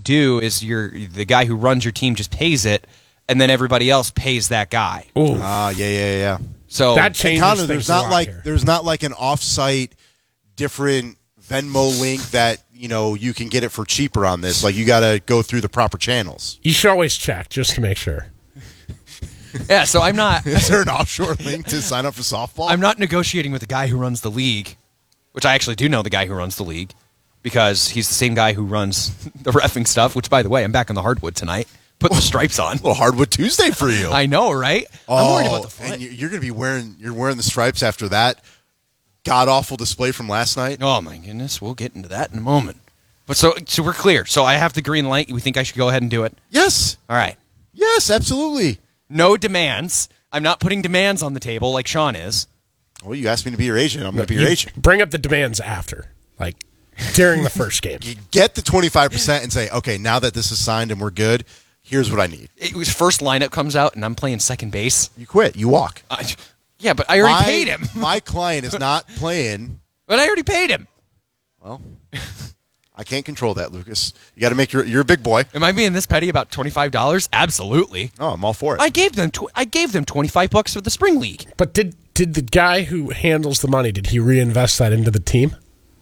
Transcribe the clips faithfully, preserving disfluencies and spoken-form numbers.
do is you're the guy who runs your team just pays it, and then everybody else pays that guy. Ah, uh, yeah, yeah, yeah. So that changes Connor, things there's a not lot like here. there's not like an off-site different Venmo link that you know you can get it for cheaper on this. Like you got to go through the proper channels. You should always check just to make sure. yeah, so I'm not. Is there an offshore link to sign up for softball? I'm not negotiating with the guy who runs the league, which I actually do know the guy who runs the league because he's the same guy who runs the reffing stuff. Which, by the way, I'm back on the hardwood tonight. Put the stripes on. Well, Hardwood Tuesday for you. I know, right? Oh, I'm worried about the foot. and you're going to be wearing you're wearing the stripes after that god awful display from last night. Oh my goodness, we'll get into that in a moment. But so, so we're clear. So I have the green light. We think I should go ahead and do it. Yes. All right. Yes, absolutely. No demands. I'm not putting demands on the table like Sean is. Well, you asked me to be your agent. I'm going to be You your agent. Bring up the demands after, like during the first game. You get the twenty-five percent and say, okay, now that this is signed and we're good, here's what I need. It was first lineup comes out and I'm playing second base. You quit. You walk. Uh, yeah, but I already my, paid him. My client is not playing. But I already paid him. Well, I can't control that, Lucas. You got to make your. You're a big boy. Am I being this petty about twenty-five dollars? Absolutely. Oh, I'm all for it. I gave them. Tw- I gave them twenty-five bucks for the spring league. But did did the guy who handles the money, did he reinvest that into the team?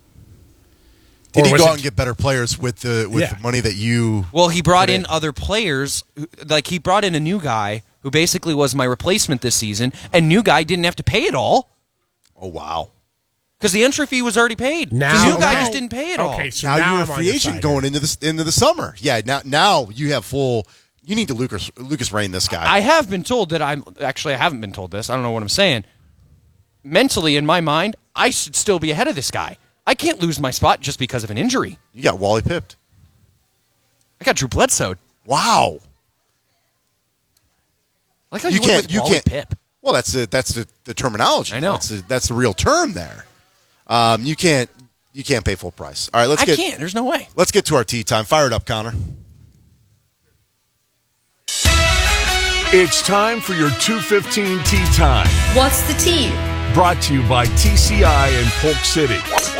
Did Or he was go it- out and get better players with the with Yeah. the money that you? Well, he brought put in other players. who- Like he brought in a new guy who basically was my replacement this season, and new guy didn't have to pay it all Oh wow! because the entry fee was already paid. Now- the new guy now- just didn't pay it all. Okay, so Now, now you're I'm a on free your agent side going here. into this into the summer. Yeah. Now now you have full. You need to Lucas Lucas Rain this guy. I have been told that I'm actually I haven't been told this. I don't know what I'm saying. Mentally, in my mind, I should still be ahead of this guy. I can't lose my spot just because of an injury. you got Wally pipped. I got Drew Bledsoe. Wow. Like how You you, went can't. with You Wally can't. Pip. Well, that's the that's the, the terminology. I know. That's the, that's the real term there. Um, you can't you can't pay full price. All right, let's I get can't. There's no way. let's get to our tea time. Fire it up, Connor. It's time for your two fifteen Tea Time. What's the tea? Brought to you by T C I and Polk City.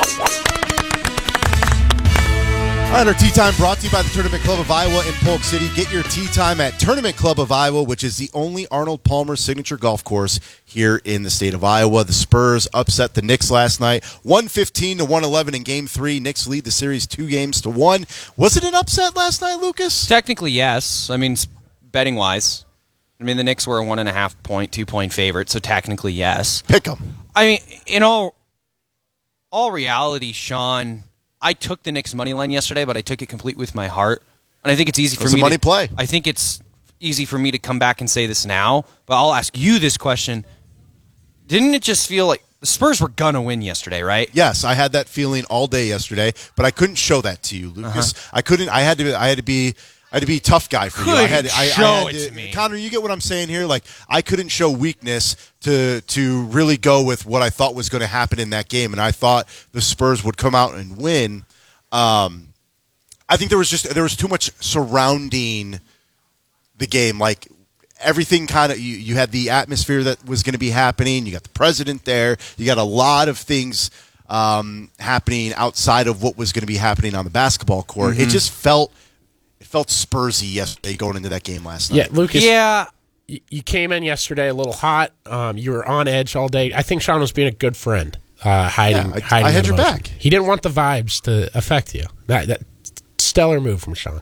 All right, our tea time brought to you by the Tournament Club of Iowa in Polk City. Get your tea time at Tournament Club of Iowa, which is the only Arnold Palmer signature golf course here in the state of Iowa. The Spurs upset the Knicks last night, one fifteen to one eleven in Game Three. Knicks lead the series two games to one. Was it an upset last night, Lucas? Technically, yes. I mean, betting wise, I mean the Knicks were a one and a half point, two point favorite, so technically, yes. Pick them. I mean, in all all reality, Sean, I took the Knicks money line yesterday, but I took it complete with my heart, and I think it's easy for It's a me. money to, play. I think it's easy for me to come back and say this now, but I'll ask you this question: didn't it just feel like the Spurs were gonna win yesterday, right? Yes, I had that feeling all day yesterday, but I couldn't show that to you, Lucas. I couldn't. I had to. I had to be. I had to be a tough guy for you. I had, Couldn't I, show I had it to me. Connor, you get what I'm saying here? Like, I couldn't show weakness to to really go with what I thought was going to happen in that game, and I thought the Spurs would come out and win. Um, I think there was just there was too much surrounding the game. Like, everything kind of you, you had the atmosphere that was going to be happening. You got the president there. You got a lot of things um, happening outside of what was going to be happening on the basketball court. Mm-hmm. It just felt it felt Spursy yesterday going into that game last night. Yeah, Lucas. Yeah. y- You came in yesterday a little hot. Um, you were on edge all day. I think Sean was being a good friend, uh, hiding. Yeah, I- hiding I had that your emotion. back. He didn't want the vibes to affect you. That, that stellar move from Sean.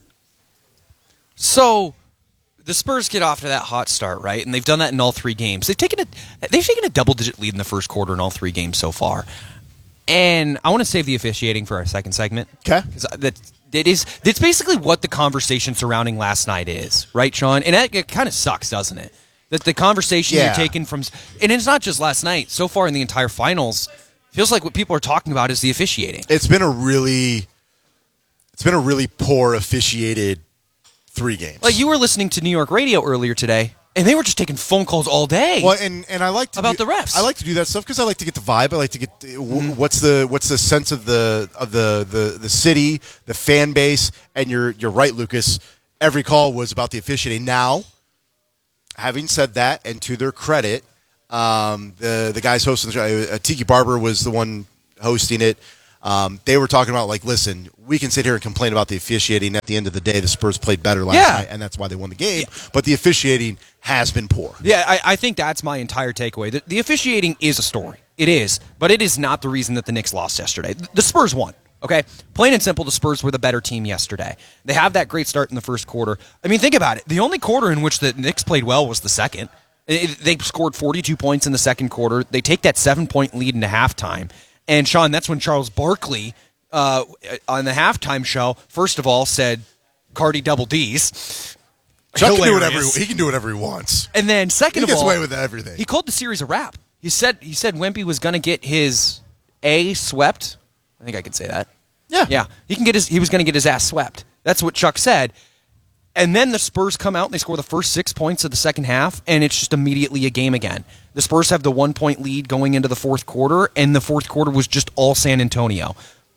So the Spurs get off to that hot start, right? And they've done that in all three games. They've taken a they've taken a double digit lead in the first quarter in all three games so far. And I want to save the officiating for our second segment. Okay. Because that it is it's basically what the conversation surrounding last night is, right, Sean? And that, it kind of sucks, doesn't it? That the conversation Yeah. you're taking from, and it's not just last night. So far in the entire finals, feels like what people are talking about is the officiating. It's been a really it's been a really poor officiated three games. Like you were listening to New York radio earlier today, and they were just taking phone calls all day. Well, and, and I like to About do, the refs. I like to do that stuff because I like to get the vibe. I like to get the, w- what's the what's the sense of the of the, the, the city, the fan base, and you're you're right, Lucas. Every call was about the officiating. Now, having said that, and to their credit, um, the the guys hosting the show, uh, Tiki Barber was the one hosting it. Um, they were talking about, like, listen, we can sit here and complain about the officiating. At the end of the day, the Spurs played better last Yeah. night, and that's why they won the game. Yeah. But the officiating has been poor. Yeah, I, I think that's my entire takeaway. The, the officiating is a story. It is, but it is not the reason that the Knicks lost yesterday. The, the Spurs won, okay? Plain and simple, the Spurs were the better team yesterday. They have that great start in the first quarter. I mean, think about it. The only quarter in which the Knicks played well was the second. It, they scored forty-two points in the second quarter. They take that seven-point lead into halftime. And, Sean, that's when Charles Barkley, uh, on the halftime show, first of all, said, Cardi double D's. Chuck can do whatever he can do whatever he wants. And then, second he of all, gets away with everything. He called the series a wrap. He said he said Wemby was going to get his A swept. I think I could say that. Yeah, yeah. He can get his. He was going to get his ass swept. That's what Chuck said. And then the Spurs come out and they score the first six points of the second half, and it's just immediately a game again. The Spurs have the one point lead going into the fourth quarter, and the fourth quarter was just all San Antonio.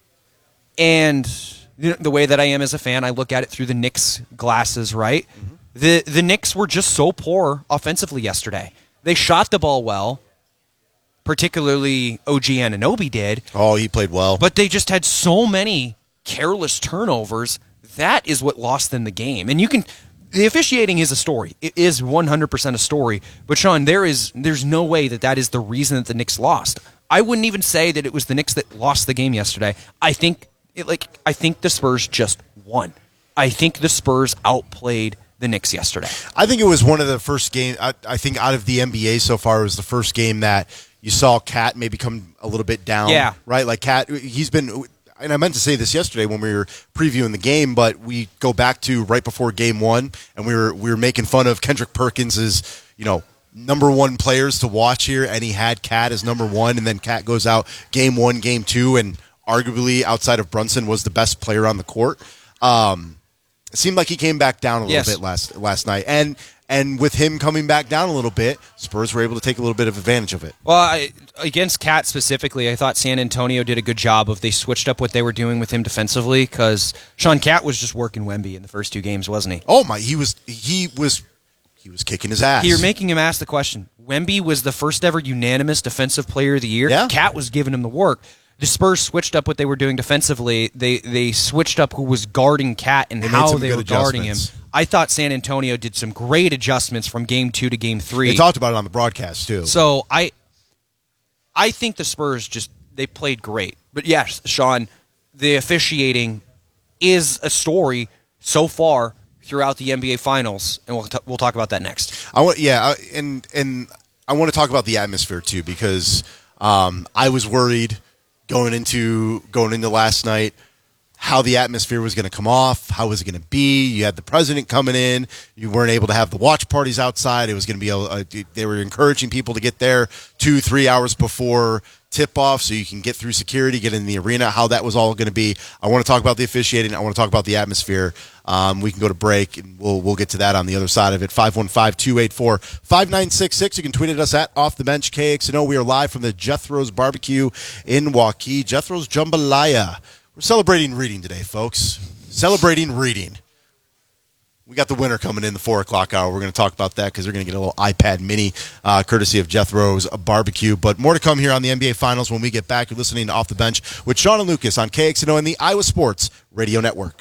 And you know, the way that I am as a fan, I look at it through the Knicks glasses, right? Mm-hmm. The the Knicks were just so poor offensively yesterday. They shot the ball well, particularly O G Anunoby did. Oh, he played well. But they just had so many careless turnovers. That is what lost them the game. And you can the officiating is a story. It is one hundred percent a story. But Sean, there is there's no way that that is the reason that the Knicks lost. I wouldn't even say that it was the Knicks that lost the game yesterday. I think it, like I think the Spurs just won. I think the Spurs outplayed the Knicks yesterday. I think it was one of the first games, I, I think out of the N B A so far, it was the first game that you saw Cat maybe come a little bit down. Yeah. Right? Like Cat, he's been, and I meant to say this yesterday when we were previewing the game, but we go back to right before game one, and we were we were making fun of Kendrick Perkins's, you know, number one players to watch here, and he had Cat as number one, and then Cat goes out game one, game two, and arguably outside of Brunson was the best player on the court. Um, It seemed like he came back down a little yes. bit last last night, and and with him coming back down a little bit, Spurs were able to take a little bit of advantage of it. Well, I, against Cat specifically, I thought San Antonio did a good job of they switched up what they were doing with him defensively because Sean Cat was just working Wemby in the first two games, wasn't he? Oh my, he was he was he was kicking his ass. You're making him ask the question. Wemby was the first ever unanimous defensive player of the year. Yeah. Cat was giving him the work. The Spurs switched up what they were doing defensively. They they switched up who was guarding Cat and They made how some they good were guarding him. adjustments. I thought San Antonio did some great adjustments from game two to game three. They talked about it on the broadcast too. So I I think the Spurs just they played great. But yes, Sean, the officiating is a story so far throughout the N B A Finals, and we'll t- we'll talk about that next. I want, yeah, I- and and I want to talk about the atmosphere too because um, I was worried going into going into last night how the atmosphere was going to come off, how was it going to be. You had the president coming in, you weren't able to have the watch parties outside. It was going to be a, a they were encouraging people to get there two, three hours before tip-off so you can get through security, get in the arena, how that was all going to be. I want to talk about the officiating. I want to talk about the atmosphere. Um, we can go to break, and we'll we'll get to that on the other side of it. five one five, two eight four, five nine six six. You can tweet at us at Off the Bench K X N O. We are live from the Jethro's Barbecue in Waukee. Jethro's Jambalaya. We're celebrating reading today, folks. Celebrating reading. We got the winner coming in the four o'clock hour. We're going to talk about that because they're going to get a little iPad mini uh, courtesy of Jethro's Barbecue. But more to come here on the N B A Finals when we get back. You're listening to Off the Bench with Sean and Lucas on K X N O and the Iowa Sports Radio Network.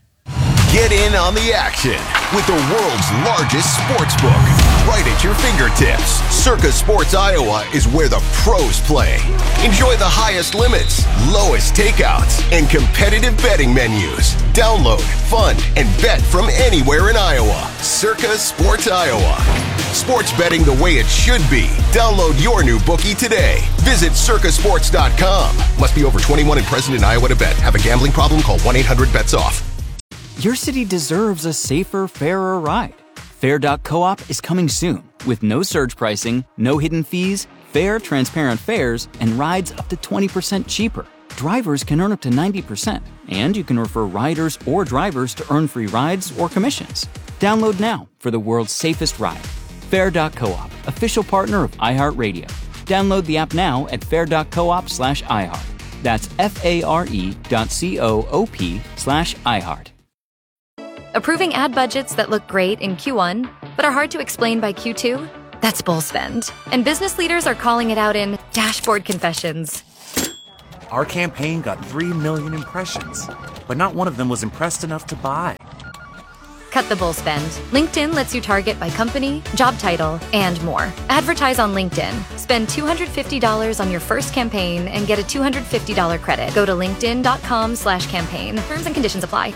Get in on the action with the world's largest sports book right at your fingertips. Circa Sports Iowa is where the pros play. Enjoy the highest limits, lowest takeouts, and competitive betting menus. Download, fund, and bet from anywhere in Iowa. Circa Sports Iowa. Sports betting the way it should be. Download your new bookie today. Visit circa sports dot com. Must be over twenty-one and present in Iowa to bet. Have a gambling problem? Call one eight hundred bets off. Your city deserves a safer, fairer ride. Fair dot coop is coming soon with no surge pricing, no hidden fees, fair, transparent fares, and rides up to twenty percent cheaper. Drivers can earn up to ninety percent, and you can refer riders or drivers to earn free rides or commissions. Download now for the world's safest ride. Fair dot coop, official partner of iHeartRadio. Download the app now at fair dot coop slash iHeart. That's F-A-R-E dot C-O-O-P slash iHeart. Approving ad budgets that look great in Q one, but are hard to explain by Q two? That's bull spend. And business leaders are calling it out in dashboard confessions. our campaign got three million impressions, but not one of them was impressed enough to buy. Cut the bull spend. LinkedIn lets you target by company, job title, and more. Advertise on LinkedIn. Spend two hundred fifty dollars on your first campaign and get a two hundred fifty dollars credit. Go to linkedin.com slash campaign. Terms and conditions apply.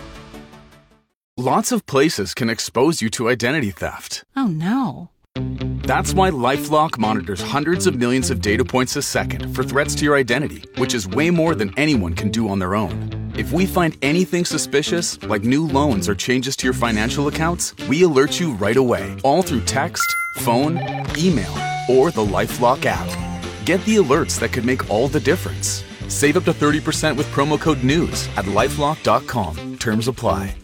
Lots of places can expose you to identity theft. Oh, no. That's why LifeLock monitors hundreds of millions of data points a second for threats to your identity, which is way more than anyone can do on their own. If we find anything suspicious, like new loans or changes to your financial accounts, we alert you right away, all through text, phone, email, or the LifeLock app. Get the alerts that could make all the difference. Save up to thirty percent with promo code NEWS at lifelock dot com. Terms apply.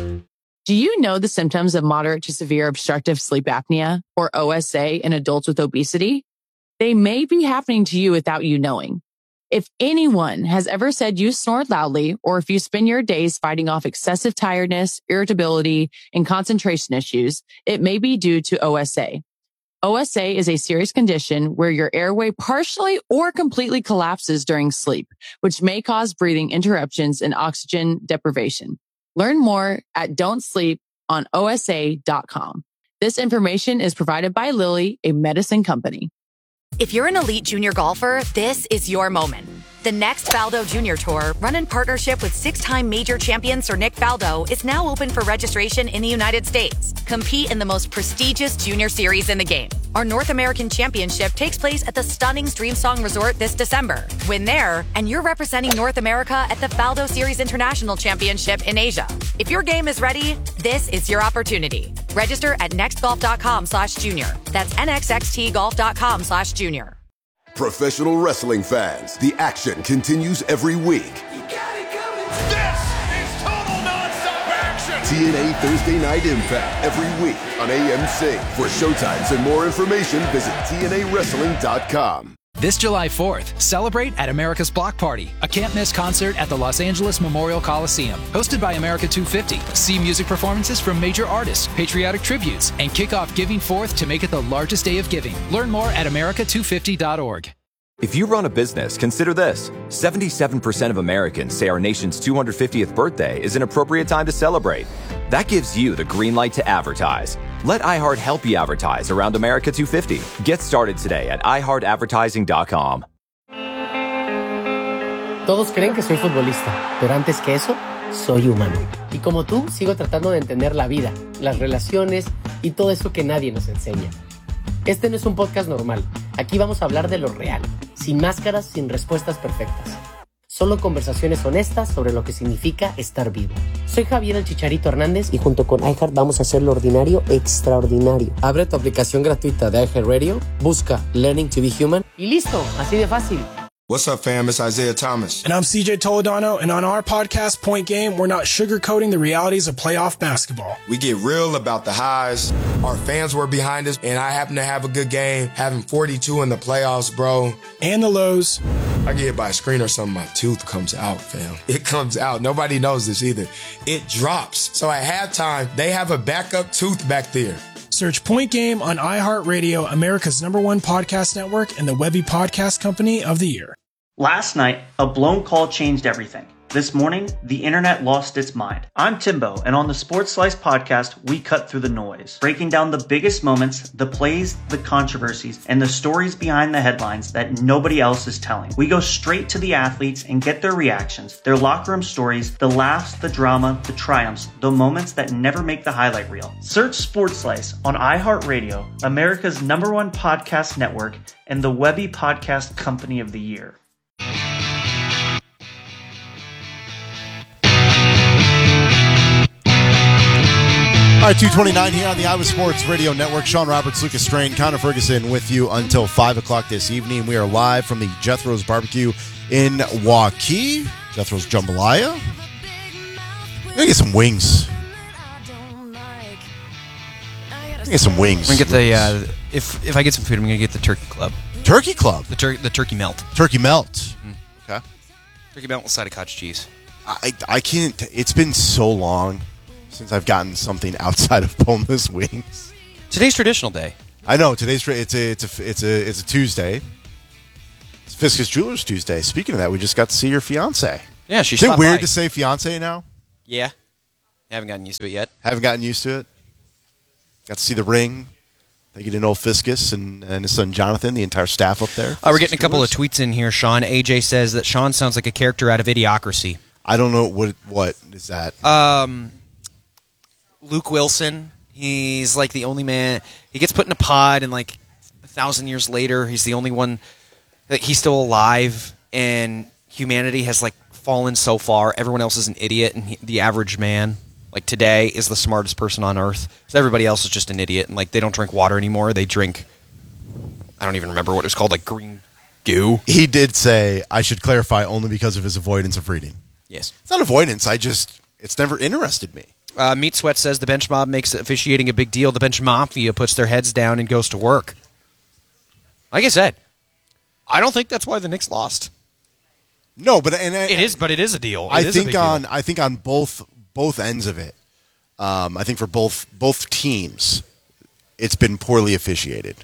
Do you know the symptoms of moderate to severe obstructive sleep apnea, or O S A, in adults with obesity? They may be happening to you without you knowing. If anyone has ever said you snore loudly, or if you spend your days fighting off excessive tiredness, irritability, and concentration issues, it may be due to O S A. O S A is a serious condition where your airway partially or completely collapses during sleep, which may cause breathing interruptions and oxygen deprivation. Learn more at don't sleep on O S A dot com. This information is provided by Lilly, a medicine company. If you're an elite junior golfer, this is your moment. The next Faldo Junior Tour, run in partnership with six-time major champion Sir Nick Faldo, is now open for registration in the United States. Compete in the most prestigious junior series in the game. Our North American Championship takes place at the stunning Streamsong Resort this December. Win there, and you're representing North America at the Faldo Series International Championship in Asia. If your game is ready, this is your opportunity. Register at nextgolf.com slash junior. That's nxxtgolf.com slash junior. Professional wrestling fans, the action continues every week. You got it coming. This is total nonstop action. T N A Thursday Night Impact every week on A M C. For showtimes and more information, visit T N A wrestling dot com. This July fourth, celebrate at America's Block Party, a can't-miss concert at the Los Angeles Memorial Coliseum. Hosted by America two fifty. See music performances from major artists, patriotic tributes, and kick off Giving Fourth to make it the largest day of giving. Learn more at America two fifty dot org. If you run a business, consider this. seventy-seven percent of Americans say our nation's two hundred fiftieth birthday is an appropriate time to celebrate. That gives you the green light to advertise. Let iHeart help you advertise around America two fifty. Get started today at i heart advertising dot com. Todos creen que soy futbolista, pero antes que eso, soy humano. Y como tú, sigo tratando de entender la vida, las relaciones y todo eso que nadie nos enseña. Este no es un podcast normal. Aquí vamos a hablar de lo real, sin máscaras, sin respuestas perfectas. Solo conversaciones honestas sobre lo que significa estar vivo. Soy Javier el Chicharito Hernández y junto con iHeart vamos a hacer lo ordinario extraordinario. Abre tu aplicación gratuita de iHeartRadio, busca Learning to be Human y listo, así de fácil. What's up, fam? It's Isaiah Thomas. And I'm C J Toledano, and on our podcast, Point Game, we're not sugarcoating the realities of playoff basketball. We get real about the highs. Our fans were behind us, and I happen to have a good game, having forty-two in the playoffs, bro. And the lows. I get hit by a screen or something, my tooth comes out, fam. It comes out. Nobody knows this either. It drops. So at halftime, they have a backup tooth back there. Search Point Game on iHeartRadio, America's number one podcast network, and the Webby Podcast Company of the Year. Last night, a blown call changed everything. This morning, the internet lost its mind. I'm Timbo, and on the Sports Slice podcast, we cut through the noise, breaking down the biggest moments, the plays, the controversies, and the stories behind the headlines that nobody else is telling. We go straight to the athletes and get their reactions, their locker room stories, the laughs, the drama, the triumphs, the moments that never make the highlight reel. Search Sports Slice on iHeartRadio, America's number one podcast network, and the Webby Podcast Company of the Year. All right, two twenty-nine here on the Iowa Sports Radio Network. Sean Roberts, Lucas Strain, Connor Ferguson with you until five o'clock this evening. We are live from the Jethro's Barbecue in Waukee. Jethro's Jambalaya. We're going to get some wings. Get some wings. I'm gonna get the uh, if if I get some food, I'm gonna get the Turkey Club. Turkey Club. The turkey the turkey melt. Turkey melt. Mm. Okay. Turkey melt with side of cottage cheese. I I can't. It's been so long since I've gotten something outside of boneless wings. Today's traditional day. I know today's it's a it's a it's a it's a Tuesday. It's Fiscus Jewelers Tuesday. Speaking of that, we just got to see your fiance. Yeah, she Is it stopped weird by. to say fiance now? Yeah. Haven't gotten used to it yet. Haven't gotten used to it. Got to see the ring. Thank you to Noel Fiscus and, and his son Jonathan, the entire staff up there. Uh, we're getting a couple of tweets in here, Sean. A J says that Sean sounds like a character out of Idiocracy. I don't know what what is that. Um, Luke Wilson. He's like the only man. He gets put in a pod, and like a thousand years later, he's the only one that he's still alive. And humanity has like fallen so far. Everyone else is an idiot, and he, the average man, like today, is the smartest person on earth. So everybody else is just an idiot, and like they don't drink water anymore. They drink. I don't even remember what it was called, like green goo. He did say, I should clarify, only because of his avoidance of reading. Yes. It's not avoidance. I just, it's never interested me. Uh, Meat Sweat says the bench mob makes officiating a big deal. The bench mafia puts their heads down and goes to work. Like I said, I don't think that's why the Knicks lost. No, but and, and it is, but it is a deal. It I is a think big on deal. I think on both both ends of it. Um, I think for both both teams, it's been poorly officiated.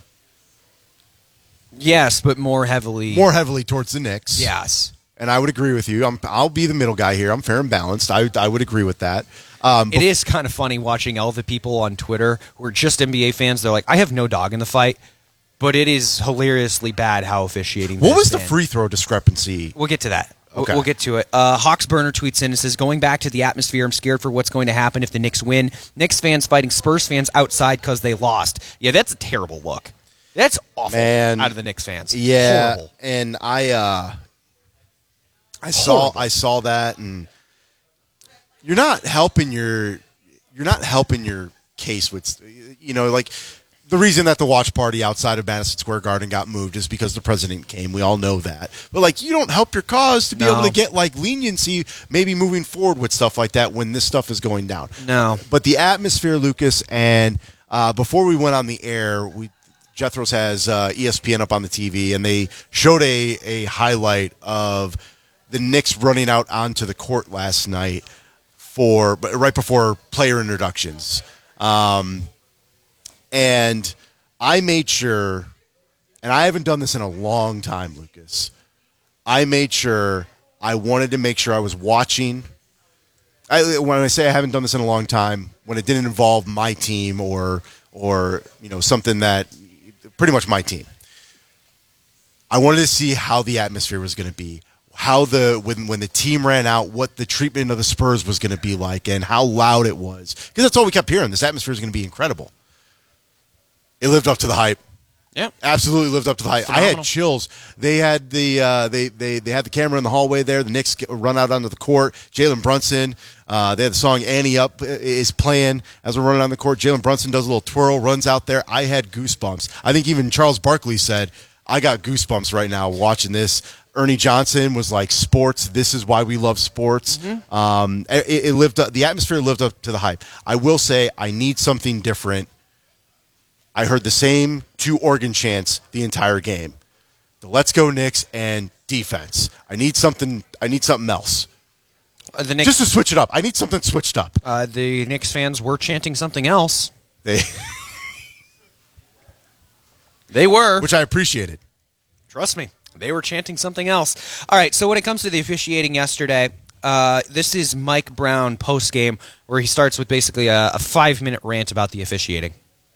Yes, but more heavily. More heavily towards the Knicks. Yes. And I would agree with you. I'm, I'll be the middle guy here. I'm fair and balanced. I, I would agree with that. Um, It is kind of funny watching all the people on Twitter who are just N B A fans. They're like, I have no dog in the fight, but it is hilariously bad how officiating. What has was the been. free throw discrepancy? We'll get to that. We'll- Okay. We'll get to it. Uh, Hawks Burner tweets in and says, going back to the atmosphere, I'm scared for what's going to happen if the Knicks win. Knicks fans fighting Spurs fans outside because they lost. Yeah, that's a terrible look. That's awful Man, out of the Knicks fans. Yeah, Horrible. and I uh, I saw Horrible. I saw that, and you're not helping your you're not helping your case with, you know, like the reason that the watch party outside of Madison Square Garden got moved is because the president came. We all know that, but like you don't help your cause to be No. able to get like leniency, maybe moving forward with stuff like that when this stuff is going down. No, but the atmosphere, Lucas, and uh, before we went on the air, we. Jethro's has uh, E S P N up on the T V, and they showed a, a highlight of the Knicks running out onto the court last night for right before player introductions. Um, and I made sure, and I haven't done this in a long time, Lucas, I made sure I wanted to make sure I was watching. I, when I say I haven't done this in a long time, when it didn't involve my team or or you know something that pretty much my team. I wanted to see how the atmosphere was going to be, how the when when the team ran out, what the treatment of the Spurs was going to be like, and how loud it was. Because that's all we kept hearing. This atmosphere is going to be incredible. It lived up to the hype. Yeah, absolutely lived up to the hype. I Phenomenal. had chills. They had the uh, they they they had the camera in the hallway there. The Knicks get, run out onto the court. Jalen Brunson. Uh, they had the song "Annie Up" is playing as we're running on the court. Jalen Brunson does a little twirl, runs out there. I had goosebumps. I think even Charles Barkley said, "I got goosebumps right now watching this." Ernie Johnson was like, "Sports. This is why we love sports." Mm-hmm. Um, it, it lived up. The atmosphere lived up to the hype. I will say, I need something different. I heard the same two organ chants the entire game. The "Let's Go Knicks" and defense. I need something. I need something else. Uh, the Knicks, Just to switch it up. I need something switched up. uh, the Knicks fans were chanting something else. They, they were, which I appreciated. Trust me, they were chanting something else. All right, so when it comes to the officiating yesterday, uh, this is Mike Brown post game, where he starts with basically a, a five minute rant about the officiating.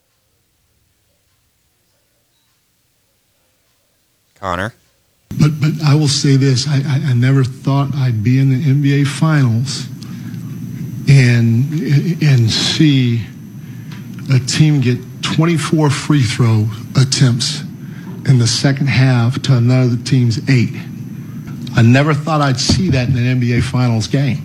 Connor. But but I will say this: I, I, I never thought I'd be in the N B A Finals and and see a team get twenty-four free throw attempts in the second half to another team's eight. I never thought I'd see that in an N B A Finals game.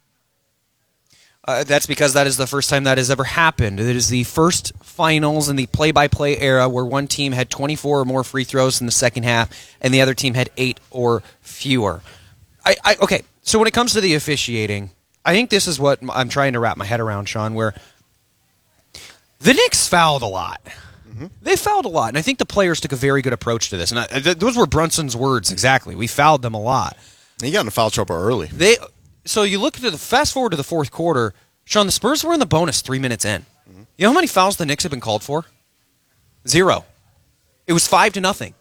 Uh, that's because that is the first time that has ever happened. It is the first finals in the play-by-play era where one team had twenty-four or more free throws in the second half and the other team had eight or fewer. I, I okay, so when it comes to the officiating, I think this is what I'm trying to wrap my head around, Sean, where the Knicks fouled a lot. Mm-hmm. They fouled a lot, and I think the players took a very good approach to this. And I, th- those were Brunson's words exactly. We fouled them a lot. He got in foul trouble early. They so you look at the fast forward to the fourth quarter. Sean, the Spurs were in the bonus three minutes in. Mm-hmm. You know how many fouls the Knicks have been called for? Zero. It was five to nothing.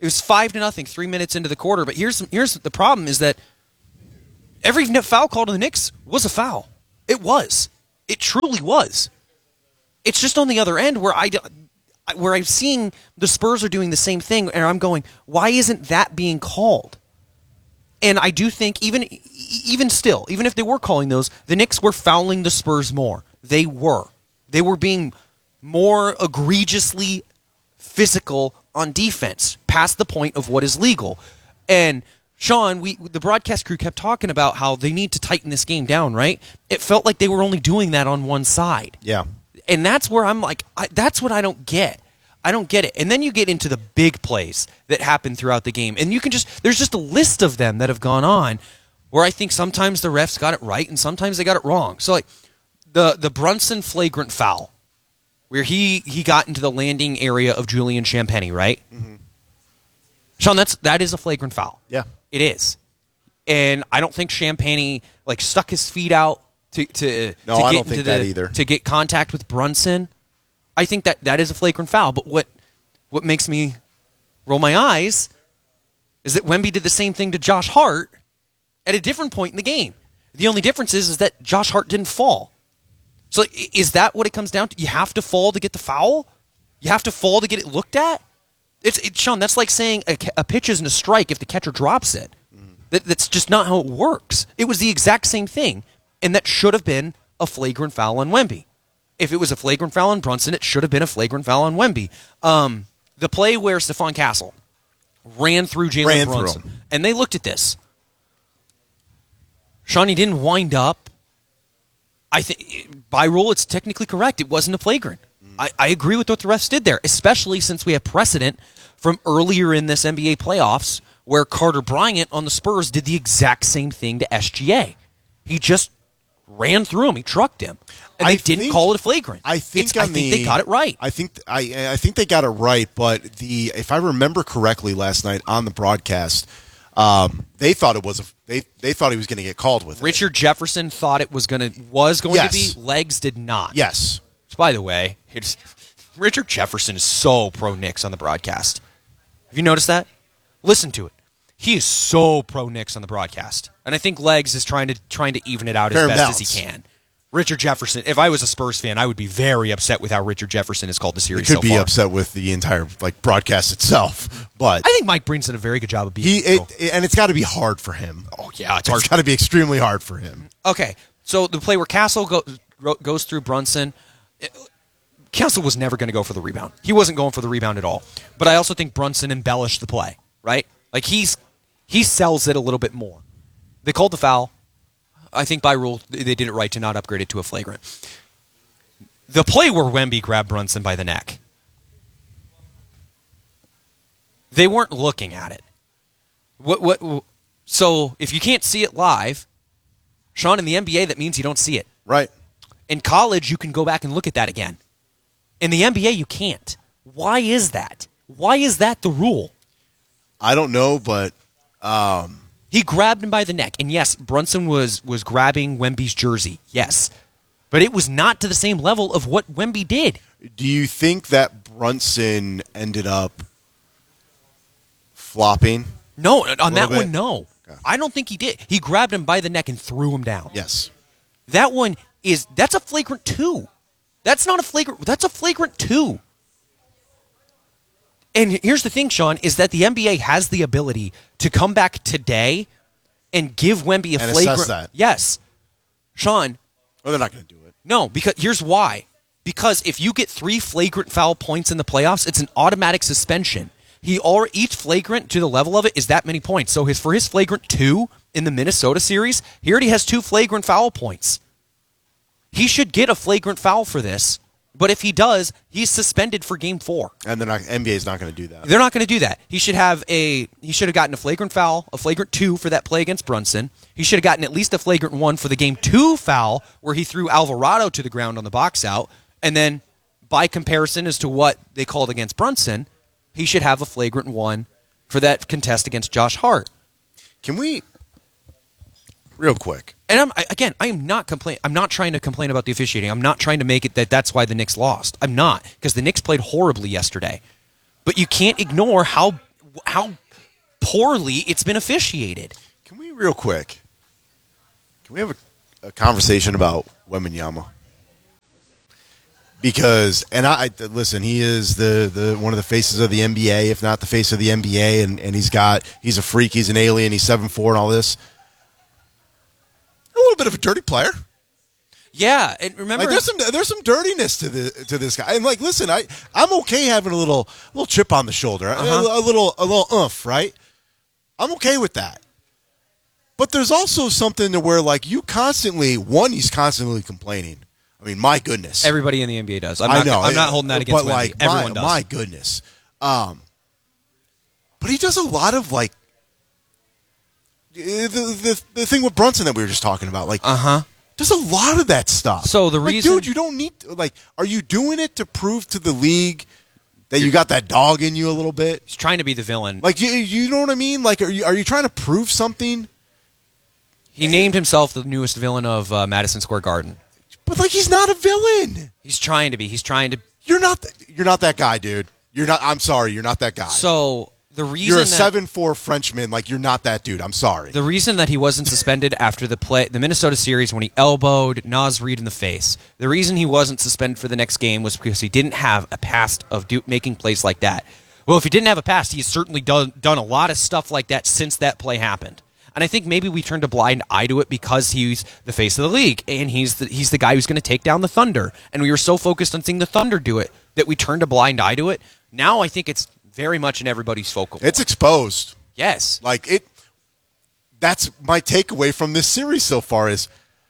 It was five to nothing, three minutes into the quarter. But here's here's the problem: is that every foul call to the Knicks was a foul. It was. It truly was. It's just on the other end where I where I'm seeing the Spurs are doing the same thing, and I'm going, why isn't that being called? And I do think even even still, even if they were calling those, the Knicks were fouling the Spurs more. They were. They were being more egregiously physical on defense, past the point of what is legal. And Sean, we the broadcast crew kept talking about how they need to tighten this game down, right? It felt like they were only doing that on one side. Yeah. And that's where I'm like, I, that's what I don't get. I don't get it. And then you get into the big plays that happen throughout the game. And you can just, there's just a list of them that have gone on where I think sometimes the refs got it right and sometimes they got it wrong. So like the, the Brunson flagrant foul where he, he got into the landing area of Julian Champagnie, right? Mm-hmm. Sean, that's, that is a flagrant foul. Yeah. It is. And I don't think Champagnie like stuck his feet out to, to, no, to I get don't think into that the, either. to get contact with Brunson. I think that that is a flagrant foul. But what what makes me roll my eyes is that Wemby did the same thing to Josh Hart at a different point in the game. The only difference is, is that Josh Hart didn't fall. So is that what it comes down to? You have to fall to get the foul? You have to fall to get it looked at? It's it, Sean, that's like saying a, a pitch isn't a strike if the catcher drops it. Mm. That, that's just not how it works. It was the exact same thing, and that should have been a flagrant foul on Wemby. If it was a flagrant foul on Brunson, it should have been a flagrant foul on Wemby. Um, the play where Stephon Castle ran through Jalen Brunson, through and they looked at this. Sean, he didn't wind up. I think by rule, it's technically correct. It wasn't a flagrant. Mm. I, I agree with what the refs did there, especially since we have precedent from earlier in this N B A playoffs where Carter Bryant on the Spurs did the exact same thing to S G A. He just ran through him. He trucked him. And they I didn't think, call it a flagrant. I think, it's, I think the, they got it right. I think I I think they got it right, but the if I remember correctly last night on the broadcast, um, they thought it was a they they thought he was going to get called with Richard it. Jefferson thought it was going to was going yes. to be. Legs did not. Yes. So by the way, it's, Richard Jefferson is so pro Knicks on the broadcast. Have you noticed that? Listen to it. He is so pro Knicks on the broadcast, and I think Legs is trying to trying to even it out Fair as best balance. as he can. Richard Jefferson, if I was a Spurs fan, I would be very upset with how Richard Jefferson has called the series so far. You could be upset with the entire like broadcast itself, but I think Mike Breen's done a very good job of being he it, it, and it's got to be hard for him. Oh yeah, it's, it's got to be extremely hard for him. Okay, so the play where Castle go, goes through Brunson, it, Castle was never going to go for the rebound. He wasn't going for the rebound at all. But I also think Brunson embellished the play, right? Like he's he sells it a little bit more. They called the foul. I think by rule, they did it right to not upgrade it to a flagrant. The play where Wemby grabbed Brunson by the neck, they weren't looking at it. What? What? So if you can't see it live, Sean, in the N B A, that means you don't see it. Right. In college, you can go back and look at that again. In the N B A, you can't. Why is that? Why is that the rule? I don't know, but... Um He grabbed him by the neck. And yes, Brunson was was grabbing Wemby's jersey. Yes. But it was not to the same level of what Wemby did. Do you think that Brunson ended up flopping? No, on that bit? one, no. Okay. I don't think he did. He grabbed him by the neck and threw him down. Yes. That one is, that's a flagrant two. That's not a flagrant, that's a flagrant two. And here's the thing, Sean, is that the N B A has the ability to come back today and give Wemby a and flagrant. Assess that. Yes. Sean. Well, they're not going to do it. No, because here's why. Because if you get three flagrant foul points in the playoffs, it's an automatic suspension. He or each flagrant to the level of it is that many points. So his for his flagrant two in the Minnesota series, he already has two flagrant foul points. He should get a flagrant foul for this. But if he does, he's suspended for game four. And the N B A is not going to do that. They're not going to do that. He should have a he should have gotten a flagrant foul, a flagrant two for that play against Brunson. He should have gotten at least a flagrant one for the game two foul where he threw Alvarado to the ground on the box out. And then by comparison as to what they called against Brunson, he should have a flagrant one for that contest against Josh Hart. Can we real quick? And I'm, I, again, I am not complain. I'm not trying to complain about the officiating. I'm not trying to make it that that's why the Knicks lost. I'm not, because the Knicks played horribly yesterday. But you can't ignore how how poorly it's been officiated. Can we real quick? Can we have a, a conversation about Wembanyama? Because and I listen, he is the, the one of the faces of the N B A, if not the face of the N B A, and, and he's got he's a freak, he's an alien, he's seven foot four and all this. A little bit of a dirty player. Yeah, and remember, like, there's some there's some dirtiness to the to this guy. And like, listen, I I'm okay having a little little chip on the shoulder, uh-huh. a, a little a little oomph, right? I'm okay with that. But there's also something to where like you constantly one, he's constantly complaining. I mean, my goodness, everybody in the N B A does. I'm not, I know, I'm not holding that against but Wemby. like, Everyone my, does. My goodness, um, but he does a lot of like the the the thing with Brunson that we were just talking about, like uh huh. There's a lot of that stuff. So the like, reason, dude, you don't need like, are you doing it to prove to the league that you got that dog in you a little bit? He's trying to be the villain. Like, you, you know what I mean? Like, are you are you trying to prove something? He named himself the newest villain of uh, Madison Square Garden. But like, he's not a villain. He's trying to be. He's trying to. You're not. Th- you're not that guy, dude. You're not. I'm sorry. You're not that guy. So the reason you're a that, seven foot four Frenchman, like you're not that dude. I'm sorry. The reason that he wasn't suspended after the play, the Minnesota series, when he elbowed Naz Reid in the face, the reason he wasn't suspended for the next game was because he didn't have a past of do, making plays like that. Well, if he didn't have a past, he's certainly done done a lot of stuff like that since that play happened. And I think maybe we turned a blind eye to it because he's the face of the league, and he's the, he's the guy who's going to take down the Thunder. And we were so focused on seeing the Thunder do it that we turned a blind eye to it. Now I think it's very much in everybody's focal point. It's exposed. Yes. Like it. That's my takeaway from this series so far is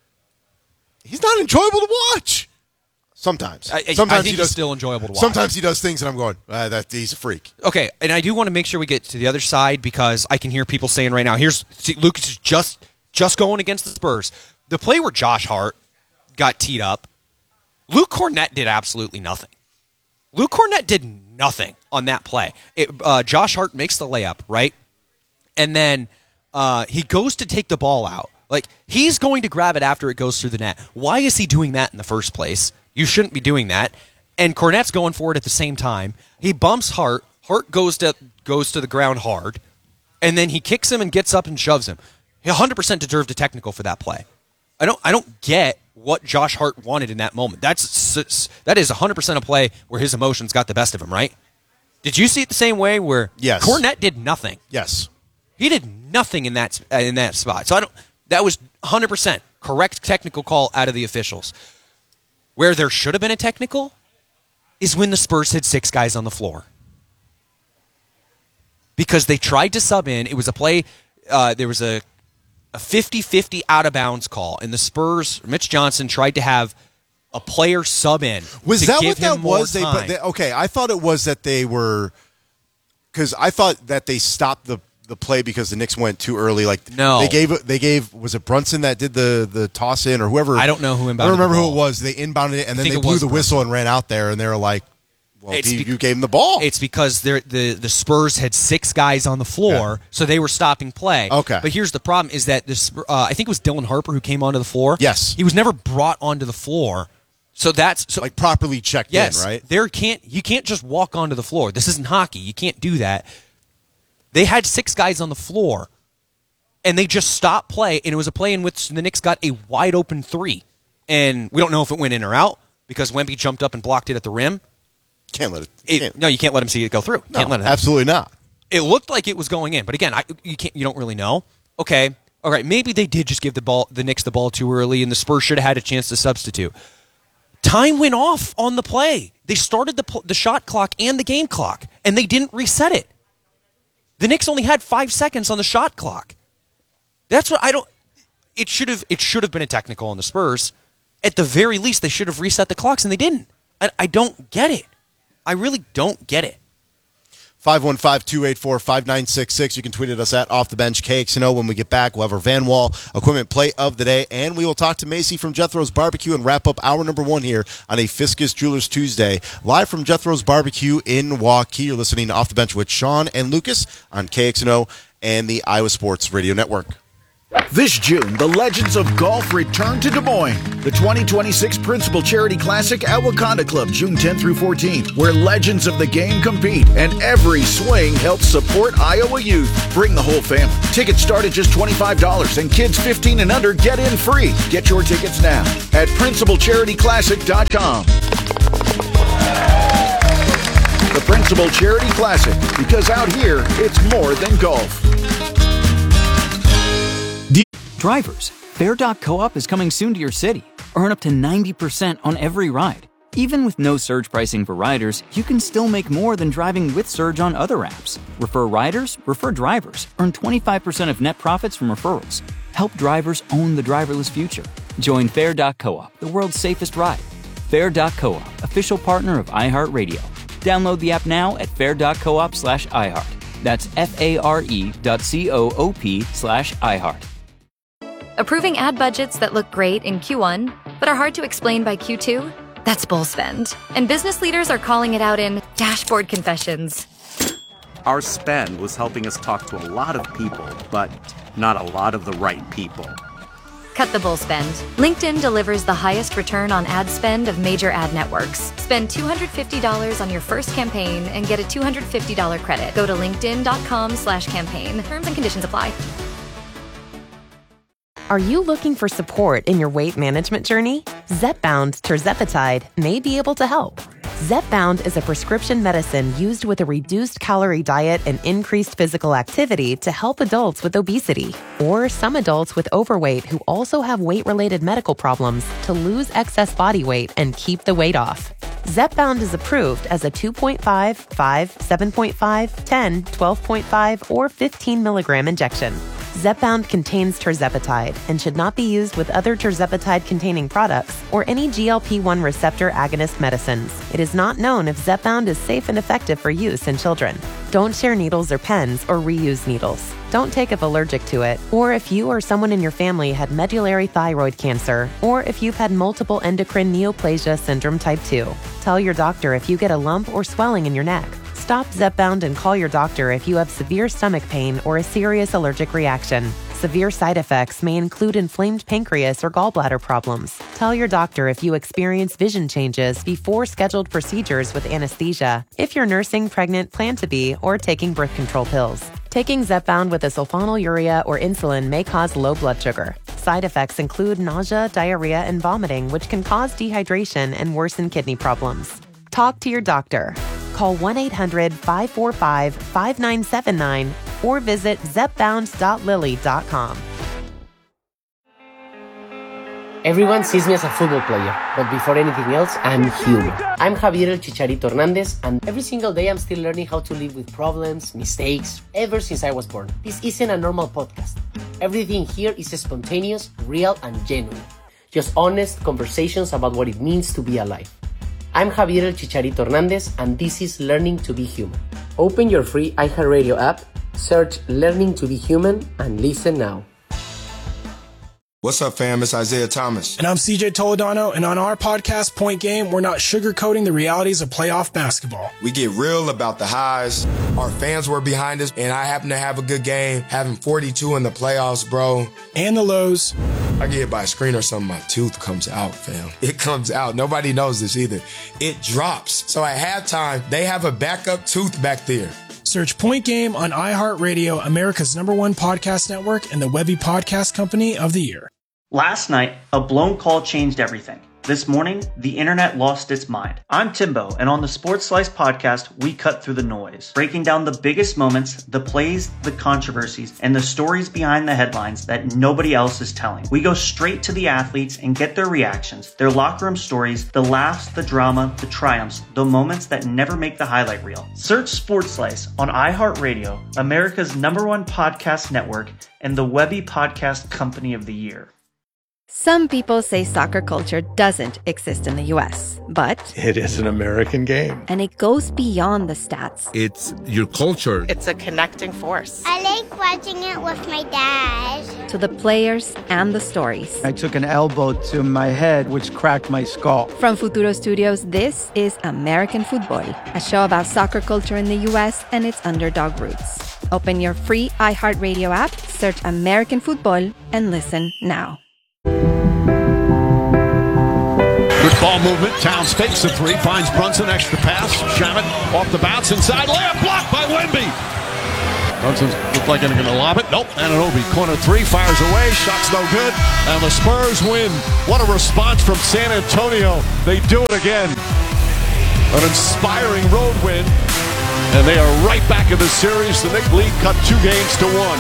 he's not enjoyable to watch. Sometimes. I, sometimes I think he does, he's still enjoyable to watch. Sometimes he does things and I'm going, ah, that he's a freak. Okay, and I do want to make sure we get to the other side because I can hear people saying right now, here's see, Lucas is just just going against the Spurs. The play where Josh Hart got teed up, Luke Cornett did absolutely nothing. Luke Cornett did nothing on that play. It, uh, Josh Hart makes the layup, right? And then uh, he goes to take the ball out. Like, he's going to grab it after it goes through the net. Why is he doing that in the first place? You shouldn't be doing that. And Cornett's going for it at the same time. He bumps Hart. Hart goes to goes to the ground hard. And then he kicks him and gets up and shoves him. He one hundred percent deserved a technical for that play. I don't I don't get what Josh Hart wanted in that moment. That's that is one hundred percent a play where his emotions got the best of him, right? Did you see it the same way where yes. Cornett did nothing? Yes. He did nothing in that in that spot. So I don't that was one hundred percent correct technical call out of the officials. Where there should have been a technical is when the Spurs had six guys on the floor. Because they tried to sub in. It was a play, uh, there was a a fifty-fifty out-of-bounds call, and the Spurs, Mitch Johnson, tried to have a player sub in Was to that give what that him more was? They, time. but they, okay, I thought it was that they were – because I thought that they stopped the the play because the Knicks went too early. Like No. they gave they gave was it Brunson that did the the toss in or whoever? I don't know who inbounded I don't remember the who ball. it was. They inbounded it and then think they it blew was the whistle and ran out there and they were like, "Well, It's you, bec- you gave him the ball." It's because they're, the the Spurs had six guys on the floor, Yeah. so they were stopping play. Okay. But here's the problem: is that this? Uh, I think it was Dylan Harper who came onto the floor. Yes. he was never brought onto the floor, so that's so like properly checked yes, in, right? There can't you can't just walk onto the floor. This isn't hockey. You can't do that. They had six guys on the floor, and they just stopped play, and it was a play in which the Knicks got a wide open three, and we don't know if it went in or out because Wemby jumped up and blocked it at the rim. Can't let it. It, can't. no, you can't let him see it go through. You No, can't let it absolutely not. It looked like it was going in, but again, I, you can't. You don't really know. Okay, all right. Maybe they did just give the ball, the Knicks, the ball too early, and the Spurs should have had a chance to substitute. Time went off on the play. They started the pl- the shot clock and the game clock, and they didn't reset it. The Knicks only had five seconds on the shot clock. That's what I don't. It should have. It should have been a technical on the Spurs. At the very least, they should have reset the clocks, and they didn't. I, I don't get it. I really don't get it. five one five, two eight four, five nine six six. You can tweet at us at Off the Bench K X N O. When we get back, we'll have our Van Wall equipment play of the day, and we will talk to Macy from Jethro's Barbecue and wrap up hour number one here on a Fiscus Jewelers Tuesday. Live from Jethro's Barbecue in Waukee. You're listening to Off the Bench with Sean and Lucas on K X N O and the Iowa Sports Radio Network. This June, the legends of golf return to Des Moines. The twenty twenty-six Principal Charity Classic at Wakanda Club, June tenth through fourteenth, where legends of the game compete and every swing helps support Iowa youth. Bring the whole family. Tickets start at just twenty-five dollars and kids fifteen and under get in free. Get your tickets now at principal charity classic dot com. The Principal Charity Classic, because out here, it's more than golf. Drivers, Fair dot co-op is coming soon to your city. Earn up to ninety percent on every ride. Even with no surge pricing for riders, you can still make more than driving with Surge on other apps. Refer riders, refer drivers. Earn twenty-five percent of net profits from referrals. Help drivers own the driverless future. Join Fair dot co-op, the world's safest ride. Fair dot co-op, official partner of iHeartRadio. Download the app now at fair dot coop slash iHeart. That's F-A-R-E dot C-O-O-P slash iHeart. Approving ad budgets that look great in Q one, but are hard to explain by Q two? That's bull spend. And business leaders are calling it out in dashboard confessions. Our spend was helping us talk to a lot of people, but not a lot of the right people. Cut the bull spend. LinkedIn delivers the highest return on ad spend of major ad networks. Spend two hundred fifty dollars on your first campaign and get a two hundred fifty dollars credit. Go to linkedin.com slash campaign. Terms and conditions apply. Are you looking for support in your weight management journey? Zepbound tirzepatide may be able to help. Zepbound is a prescription medicine used with a reduced calorie diet and increased physical activity to help adults with obesity or some adults with overweight who also have weight-related medical problems to lose excess body weight and keep the weight off. Zepbound is approved as a two point five, five, seven point five, ten, twelve point five, or fifteen milligram injection. Zepbound contains tirzepatide and should not be used with other tirzepatide-containing products or any G L P one receptor agonist medicines. It is not known if Zepbound is safe and effective for use in children. Don't share needles or pens or reuse needles. Don't take if allergic to it, or if you or someone in your family had medullary thyroid cancer, or if you've had multiple endocrine neoplasia syndrome type two. Tell your doctor if you get a lump or swelling in your neck. Stop Zepbound and call your doctor if you have severe stomach pain or a serious allergic reaction. Severe side effects may include inflamed pancreas or gallbladder problems. Tell your doctor if you experience vision changes before scheduled procedures with anesthesia, if you're nursing, pregnant, plan to be, or taking birth control pills. Taking Zepbound with a sulfonylurea or insulin may cause low blood sugar. Side effects include nausea, diarrhea, and vomiting, which can cause dehydration and worsen kidney problems. Talk to your doctor. Call one eight hundred, five four five, five nine seven nine or visit zepbound dot lilly dot com. Everyone sees me as a football player, but before anything else, I'm human. I'm Javier El Chicharito Hernandez, and every single day I'm still learning how to live with problems, mistakes, ever since I was born. This isn't a normal podcast. Everything here is spontaneous, real, and genuine. Just honest conversations about what it means to be alive. I'm Javier El Chicharito Hernandez, and this is Learning to be Human. Open your free iHeartRadio app, search Learning to be Human, and listen now. What's up, fam? It's Isaiah Thomas. And I'm C J Toledano, and on our podcast, Point Game, we're not sugarcoating the realities of playoff basketball. We get real about the highs. Our fans were behind us, and I happen to have a good game, having forty-two in the playoffs, bro. And the lows. I get hit by a screen or something, my tooth comes out, fam. It comes out. Nobody knows this either. It drops. So at halftime, they have a backup tooth back there. Search Point Game on iHeartRadio, America's number one podcast network, and the Webby Podcast Company of the Year. Last night, a blown call changed everything. This morning, the internet lost its mind. I'm Timbo, and on the Sports Slice podcast, we cut through the noise, breaking down the biggest moments, the plays, the controversies, and the stories behind the headlines that nobody else is telling. We go straight to the athletes and get their reactions, their locker room stories, the laughs, the drama, the triumphs, the moments that never make the highlight reel. Search Sports Slice on iHeartRadio, America's number one podcast network, and the Webby Podcast Company of the Year. Some people say soccer culture doesn't exist in the U S, but it is an American game. And it goes beyond the stats. It's your culture. It's a connecting force. I like watching it with my dad. To the players and the stories. I took an elbow to my head, which cracked my skull. From Futuro Studios, this is American Football, a show about soccer culture in the U S and its underdog roots. Open your free iHeartRadio app, search American Football, and listen now. Good ball movement. Towns fakes the three, finds Brunson, extra pass. Shamet off the bounce, inside layup, blocked by Wemby. Brunson looked like they're going to lob it. Nope. Anunoby, corner three, fires away. Shot's no good. And the Spurs win. What a response from San Antonio. They do it again. An inspiring road win. And they are right back in the series. The Knicks lead cut two games to one.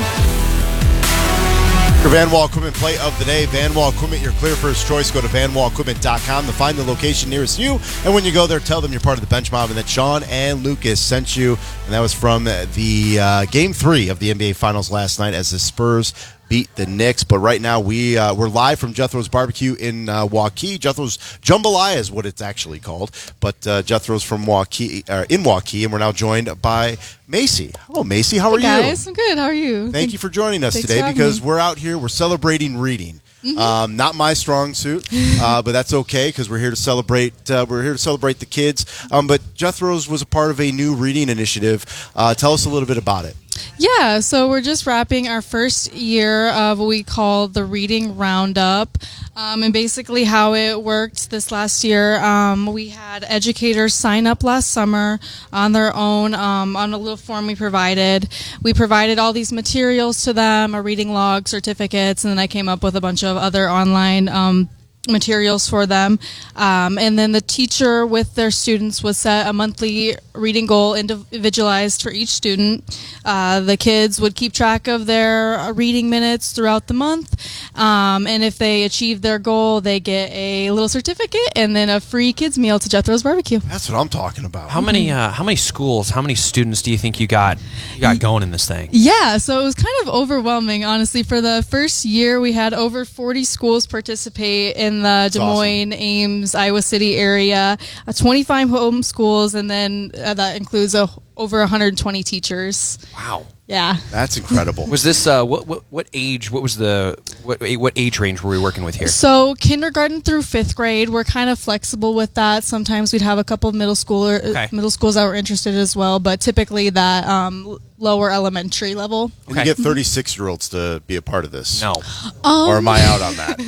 Your Van Wall Equipment play of the day. Van Wall Equipment, your clear first choice. Go to van wall equipment dot com to find the location nearest you. And when you go there, tell them you're part of the Bench Mob and that Sean and Lucas sent you. And that was from the uh, Game three of the N B A Finals last night as the Spurs beat the Knicks. But right now, we, uh, we're live from Jethro's Barbecue in uh, Waukee. Jethro's Jambalaya is what it's actually called. But uh, Jethro's from Waukee, uh, in Waukee, and we're now joined by Macy. Hello, Macy. How are hey guys, you? Guys, I'm good. How are you? Thank, Thank you for joining us Thanks today because me. we're out here. We're celebrating reading. Mm-hmm. Um, not my strong suit, uh, but that's okay because we're here to celebrate. Uh, we're here to celebrate the kids. Um, but Jethro's was a part of a new reading initiative. Uh, tell us a little bit about it. Yeah, so we're just wrapping our first year of what we call the Reading Roundup. Um, and basically how it worked this last year, um, we had educators sign up last summer on their own um, on a little form we provided. We provided all these materials to them, a reading log, certificates, and then I came up with a bunch of other online um materials for them. Um, and then the teacher with their students would set a monthly reading goal individualized for each student. Uh, the kids would keep track of their reading minutes throughout the month. Um, and if they achieve their goal, they get a little certificate and then a free kids meal to Jethro's Barbecue. That's what I'm talking about. How many uh, how many schools, how many students do you think you got you got going in this thing? Yeah, so it was kind of overwhelming, honestly. For the first year, we had over forty schools participate in in the Des Moines, awesome. Ames, Iowa City area, uh, twenty-five home schools, and then uh, that includes a, over one hundred twenty teachers. Wow. Yeah. That's incredible. Was this, uh, what, what what age, what was the, what what age range were we working with here? So kindergarten through fifth grade, we're kind of flexible with that. Sometimes we'd have a couple of middle schooler, okay. middle schools that were interested as well, but typically that um, lower elementary level. And okay. You get thirty-six-year-olds to be a part of this. No. Um, or am I out on that?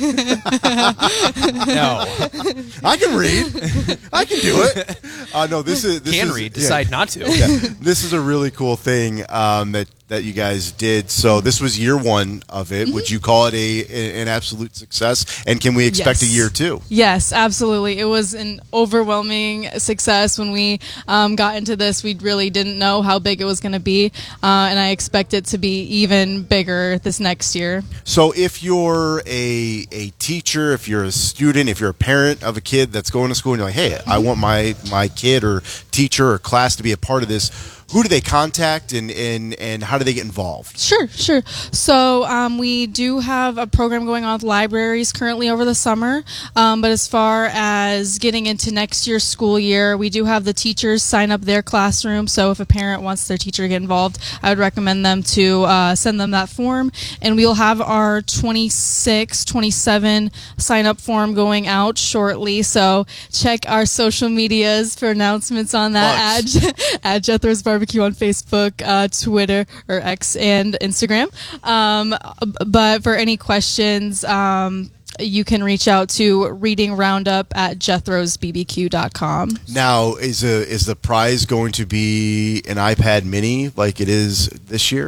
No. I can read. I can do it. Uh, no, this is... This can is, read. Decide yeah. not to. Yeah. This is a really cool thing um, that that you guys did. So this was year one of it. Mm-hmm. Would you call it a, a an absolute success? And can we expect yes. a year two? Yes, absolutely. It was an overwhelming success. When we um, got into this, we really didn't know how big it was going to be. Uh, and I expect it to be even bigger this next year. So if you're a a teacher, if you're a student, if you're a parent of a kid that's going to school and you're like, hey, I want my, my kid or teacher or class to be a part of this, who do they contact and, and, and how do they get involved? Sure, sure. So um, we do have a program going on with libraries currently over the summer. Um, but as far as getting into next year's school year, we do have the teachers sign up their classroom. So if a parent wants their teacher to get involved, I would recommend them to uh, send them that form. And we'll have our twenty-six, twenty-seven sign up form going out shortly. So check our social medias for announcements on that at, at Jethro's Barbecue on Facebook, uh, Twitter, or X, and Instagram. Um, but for any questions, um, you can reach out to reading roundup at jethros b b q dot com. Now, is a is the prize going to be an iPad Mini like it is this year?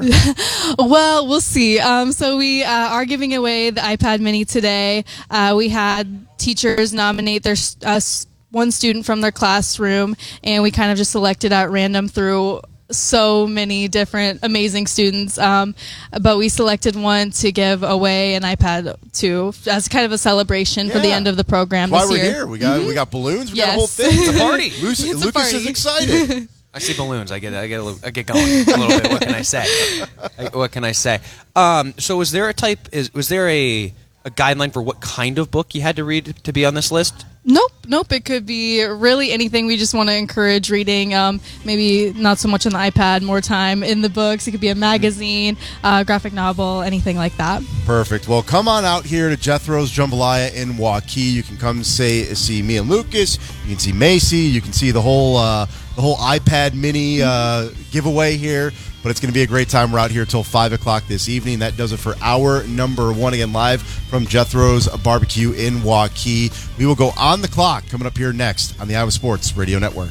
Well, we'll see. Um, so we uh, are giving away the iPad Mini today. Uh, we had teachers nominate their uh, one student from their classroom, and we kind of just selected at random through so many different amazing students, um, but we selected one to give away an iPad to as kind of a celebration yeah. for the end of the program. That's this why we're year. here. We got mm-hmm. we got balloons. We yes. got a whole thing. It's a party. Lucy, it's Lucas a party. is excited. I see balloons. I get I get a little, I get going a little bit. What can I say? I, what can I say? Um, so was there a type? Is was there a a guideline for what kind of book you had to read to be on this list? Nope, nope. It could be really anything. We just want to encourage reading. Um, maybe not so much on the iPad, more time in the books. It could be a magazine, uh, graphic novel, anything like that. Perfect. Well, come on out here to Jethro's Jambalaya in Waukee. You can come say see me and Lucas. You can see Macy. You can see the whole uh, the whole iPad mini uh, giveaway here. But it's going to be a great time. We're out here till five o'clock this evening. That does it for hour number one. Again, live from Jethro's Barbecue in Waukee. We will go on the clock coming up here next on the Iowa Sports Radio Network.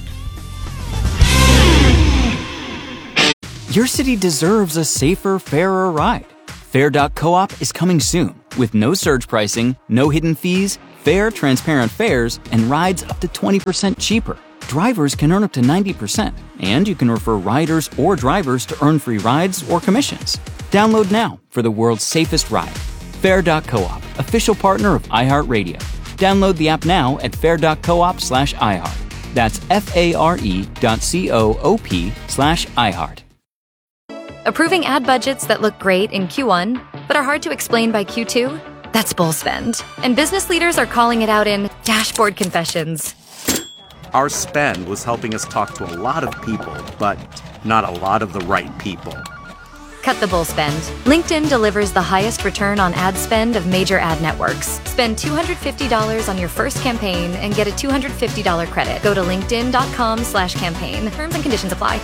Your city deserves a safer, fairer ride. Fair dot coop is coming soon with no surge pricing, no hidden fees, fair, transparent fares, and rides up to twenty percent cheaper. Drivers can earn up to ninety percent, and you can refer riders or drivers to earn free rides or commissions. Download now for the world's safest ride. Fair dot coop, official partner of iHeartRadio. Download the app now at fair dot coop slash iHeart. That's F-A-R-E dot C-O-O-P slash iHeart. Approving ad budgets that look great in Q one, but are hard to explain by Q two? That's bull spend. And business leaders are calling it out in dashboard confessions. Our spend was helping us talk to a lot of people, but not a lot of the right people. Cut the bull spend. LinkedIn delivers the highest return on ad spend of major ad networks. Spend two hundred fifty dollars on your first campaign and get a two hundred fifty dollars credit. Go to linkedin.com slash campaign. Terms and conditions apply.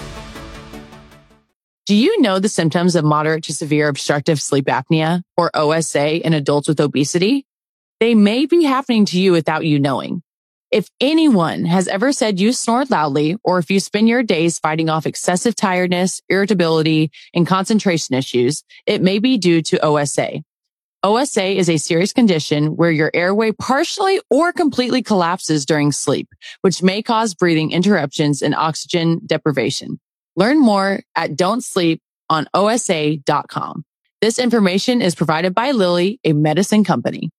Do you know the symptoms of moderate to severe obstructive sleep apnea, or O S A, in adults with obesity? They may be happening to you without you knowing. If anyone has ever said you snore loudly, or if you spend your days fighting off excessive tiredness, irritability, and concentration issues, it may be due to O S A. O S A is a serious condition where your airway partially or completely collapses during sleep, which may cause breathing interruptions and oxygen deprivation. Learn more at don't sleep on O S A dot com. This information is provided by Lilly, a medicine company.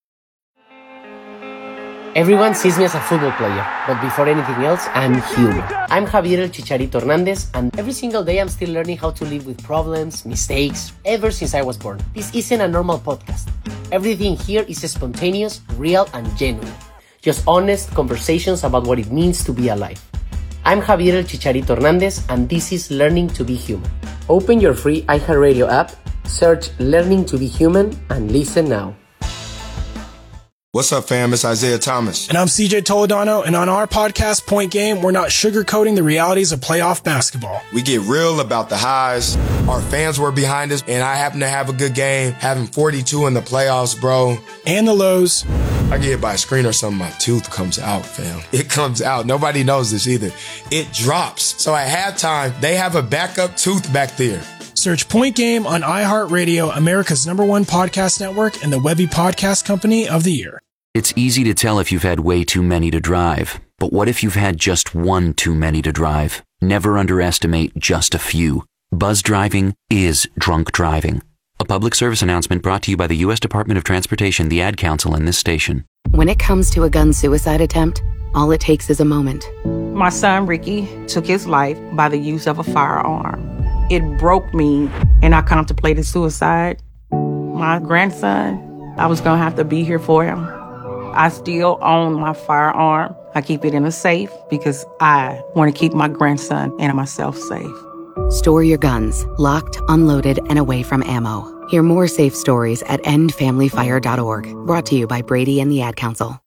Everyone sees me as a football player, but before anything else, I'm human. I'm Javier El Chicharito Hernandez, and every single day I'm still learning how to live with problems, mistakes, ever since I was born. This isn't a normal podcast. Everything here is spontaneous, real, and genuine. Just honest conversations about what it means to be alive. I'm Javier El Chicharito Hernandez, and this is Learning to be Human. Open your free iHeartRadio app, search Learning to be Human, and listen now. What's up, fam? It's Isaiah Thomas. And I'm C J Toledano, and on our podcast, Point Game, we're not sugarcoating the realities of playoff basketball. We get real about the highs. Our fans were behind us, and I happen to have a good game, having forty-two in the playoffs, bro. And the lows. I get hit by a screen or something, my tooth comes out, fam. It comes out. Nobody knows this either. It drops. So at halftime, they have a backup tooth back there. Search Point Game on iHeartRadio, America's number one podcast network, and the Webby Podcast Company of the Year. It's easy to tell if you've had way too many to drive. But what if you've had just one too many to drive? Never underestimate just a few. Buzz driving is drunk driving. A public service announcement brought to you by the U S Department of Transportation, the Ad Council, and this station. When it comes to a gun suicide attempt, all it takes is a moment. My son, Ricky, took his life by the use of a firearm. It broke me, and I contemplated suicide. My grandson, I was going to have to be here for him. I still own my firearm. I keep it in a safe because I want to keep my grandson and myself safe. Store your guns, locked, unloaded, and away from ammo. Hear more safe stories at end family fire dot org. Brought to you by Brady and the Ad Council.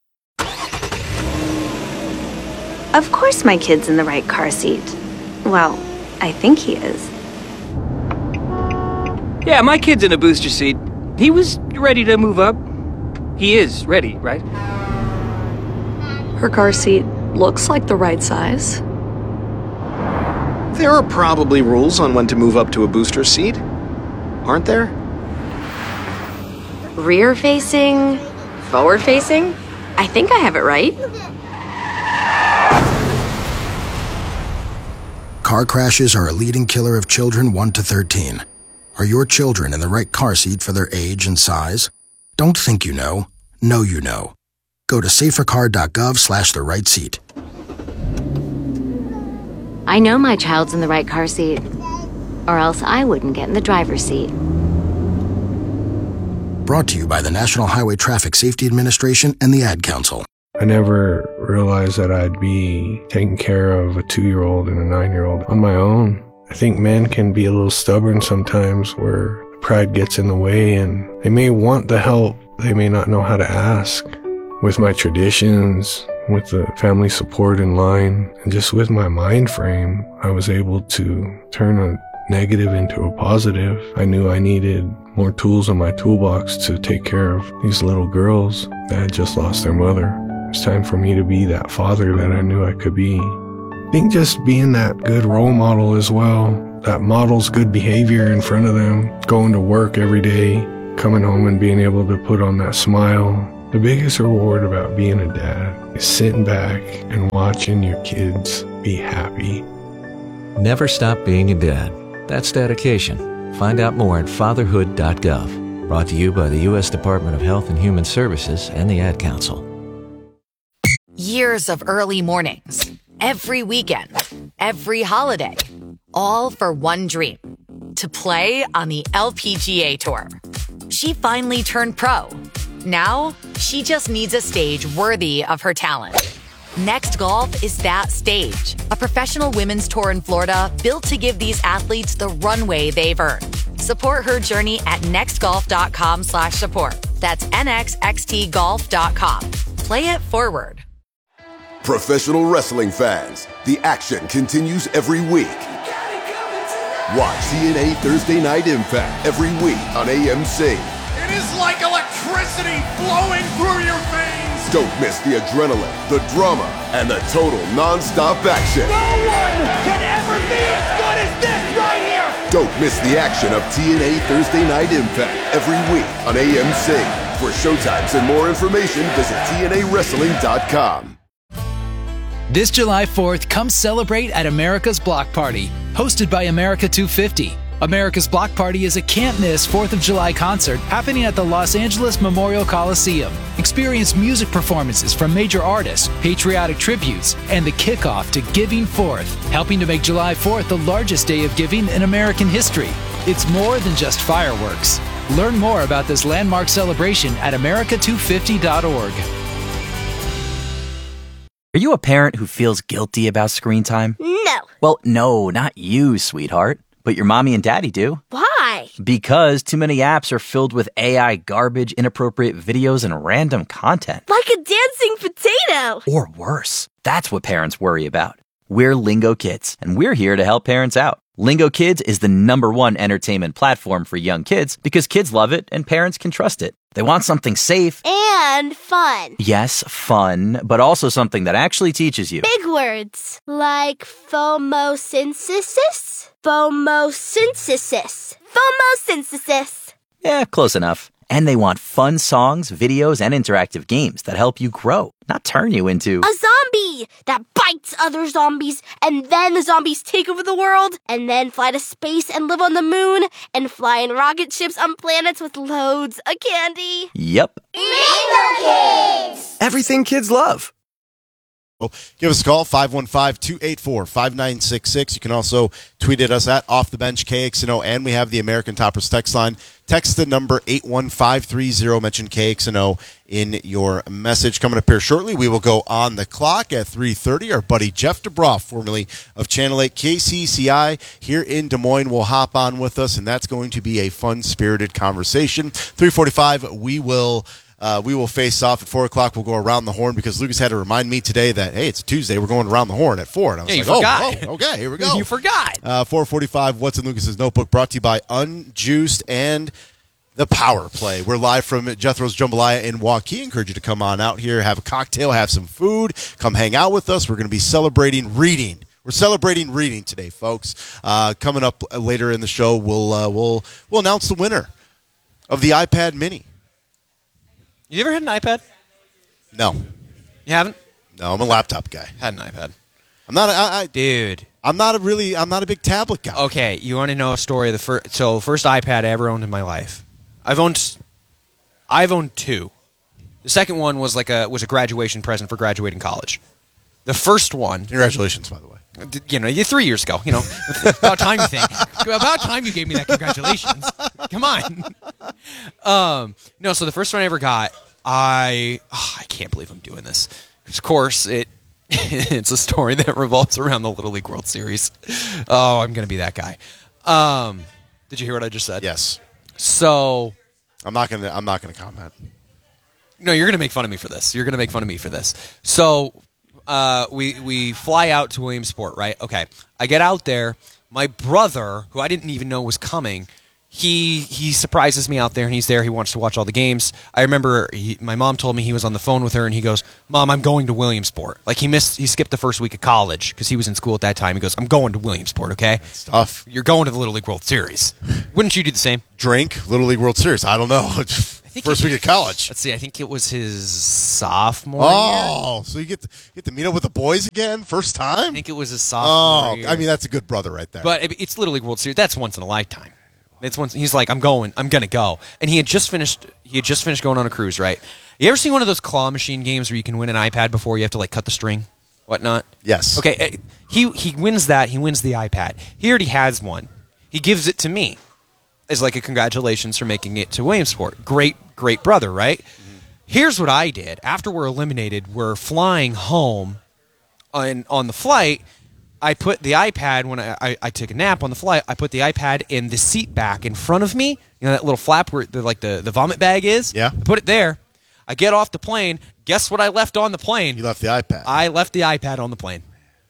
Of course my kid's in the right car seat. Well, I think he is. Yeah, my kid's in a booster seat. He was ready to move up. He is ready, right? Her car seat looks like the right size. There are probably rules on when to move up to a booster seat, aren't there? Rear facing, forward facing. I think I have it right. Car crashes are a leading killer of children one to thirteen. Are your children in the right car seat for their age and size? Don't think you know. Know you know. Go to safercar.gov slash the right seat. I know my child's in the right car seat, or else I wouldn't get in the driver's seat. Brought to you by the National Highway Traffic Safety Administration and the Ad Council. I never realized that I'd be taking care of a two-year-old and a nine-year-old on my own. I think men can be a little stubborn sometimes where pride gets in the way and they may want the help, they may not know how to ask. With my traditions, with the family support in line, and just with my mind frame, I was able to turn a negative into a positive. I knew I needed more tools in my toolbox to take care of these little girls that had just lost their mother. It's time for me to be that father that I knew I could be. I think just being that good role model as well, that models good behavior in front of them, going to work every day, coming home and being able to put on that smile. The biggest reward about being a dad is sitting back and watching your kids be happy. Never stop being a dad. That's dedication. Find out more at fatherhood dot gov. Brought to you by the U S Department of Health and Human Services and the Ad Council. Years of early mornings, every weekend, every holiday, all for one dream, to play on the L P G A Tour. She finally turned pro. Now, she just needs a stage worthy of her talent. Next Golf is that stage, a professional women's tour in Florida built to give these athletes the runway they've earned. Support her journey at nextgolf.com slash support. That's N X X T golf dot com. Play it forward. Professional wrestling fans, the action continues every week. Watch T N A Thursday Night Impact every week on A M C. It is like electricity flowing through your veins. Don't miss the adrenaline, the drama, and the total non-stop action. No one can ever be as good as this right here. Don't miss the action of T N A Thursday Night Impact every week on A M C. For showtimes and more information, visit T N A wrestling dot com. This July fourth, come celebrate at America's Block Party, hosted by America two fifty. America's Block Party is a can't-miss fourth of July concert happening at the Los Angeles Memorial Coliseum. Experience music performances from major artists, patriotic tributes, and the kickoff to Giving Fourth, helping to make July fourth the largest day of giving in American history. It's more than just fireworks. Learn more about this landmark celebration at America two fifty dot org. Are you a parent who feels guilty about screen time? No. Well, no, not you, sweetheart. But your mommy and daddy do. Why? Because too many apps are filled with A I garbage, inappropriate videos, and random content. Like a dancing potato. Or worse. That's what parents worry about. We're Lingo Kids, and we're here to help parents out. Lingo Kids is the number one entertainment platform for young kids because kids love it and parents can trust it. They want something safe. And fun. Yes, fun, but also something that actually teaches you. Big words. Like phomosynthesis? Phomosynthesis. Phomosynthesis. Yeah, close enough. And they want fun songs, videos, and interactive games that help you grow, not turn you into a zombie that bites other zombies, and then the zombies take over the world, and then fly to space and live on the moon, and fly in rocket ships on planets with loads of candy. Yep. Lingo Kids! Everything kids love. Give us a call, five one five, two eight four, five nine six six. You can also tweet at us at Off the Bench K X N O, and we have the American Toppers text line. Text the number eight one five three zero, mention K X N O in your message. Coming up here shortly, we will go on the clock at three thirty. Our buddy Jeff DeBroff, formerly of Channel eight K C C I, here in Des Moines, will hop on with us, and that's going to be a fun-spirited conversation. three forty-five, we will... Uh, we will face off at four o'clock. We'll go around the horn because Lucas had to remind me today that, hey, it's Tuesday. We're going around the horn at four. And I was yeah, like, you forgot. Oh, oh, okay, here we go. You forgot. Uh, four forty-five, What's in Lucas's Notebook, brought to you by Unjuiced and The Power Play. We're live from Jethro's Jambalaya in Waukee. Encourage you to come on out here, have a cocktail, have some food, come hang out with us. We're going to be celebrating reading. We're celebrating reading today, folks. Uh, coming up later in the show, we'll uh, we'll we'll announce the winner of the iPad Mini. You ever had an iPad? No. You haven't? No, I'm a laptop guy. Had an iPad. I'm not a, I, I, dude. I'm not a really. I'm not a big tablet guy. Okay, you want to know a story of the first? So, first iPad I ever owned in my life. I've owned. I've owned two. The second one was like a was a graduation present for graduating college. The first one. Congratulations, by the way. You know, three years ago. You know, about time you think. About time you gave me that congratulations. Come on. Um, no, so the first one I ever got, I oh, I can't believe I'm doing this. Of course, it it's a story that revolves around the Little League World Series. Oh, I'm going to be that guy. Um, did you hear what I just said? Yes. So I'm not going to I'm not going to comment. No, you're going to make fun of me for this. You're going to make fun of me for this. So uh, we we fly out to Williamsport, right? Okay. I get out there. My brother, who I didn't even know was coming, he he surprises me out there, and he's there. He wants to watch all the games. I remember he, my mom told me he was on the phone with her, and he goes, "Mom, I'm going to Williamsport." Like he missed, he skipped the first week of college because he was in school at that time. He goes, "I'm going to Williamsport." Okay, That's tough. You're going to the Little League World Series. Wouldn't you do the same? Drink Little League World Series. I don't know. First week of college. Let's see. I think it was his sophomore Oh, year. so you get to, you get to meet up with the boys again, first time? I think it was his sophomore Oh, year. I mean that's a good brother right there. But it- it's Little League World Series. That's once in a lifetime. It's once. He's like, I'm going. I'm gonna go. And he had just finished. He had just finished going on a cruise. Right. You ever seen one of those claw machine games where you can win an iPad before you have to like cut the string, whatnot? Yes. Okay. eh, He he wins that. He wins the iPad. He already has one. He gives it to me as like a congratulations for making it to Williamsport. Great, great brother, right? Mm-hmm. Here's what I did. After we're eliminated, we're flying home, and on the flight, I put the iPad, when I, I, I took a nap on the flight, I put the iPad in the seat back in front of me. You know that little flap where the, like the, the vomit bag is? Yeah. I put it there. I get off the plane. Guess what I left on the plane? You left the iPad. I left the iPad on the plane.